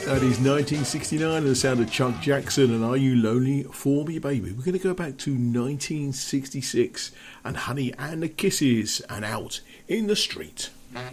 That is 1969 and the sound of Chuck Jackson and Are You Lonely For Me Baby. We're going to go back to 1966 and Honey and the Kisses and Out in the Street.